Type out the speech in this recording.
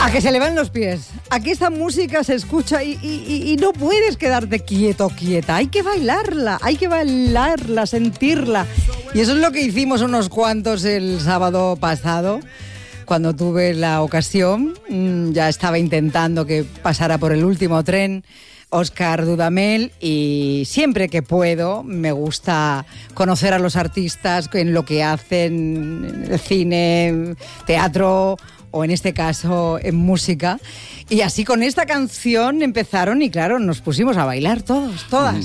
A que se le van los pies. Aquí esta música se escucha y no puedes quedarte quieto o quieta. Hay que bailarla, sentirla. Y eso es lo que hicimos unos cuantos el sábado pasado. Cuando tuve la ocasión, ya estaba intentando que pasara por el último tren Óscar Dudamel, y siempre que puedo me gusta conocer a los artistas en lo que hacen, en el cine, teatro o en este caso en música. Y así con esta canción empezaron y claro, nos pusimos a bailar todos, todas.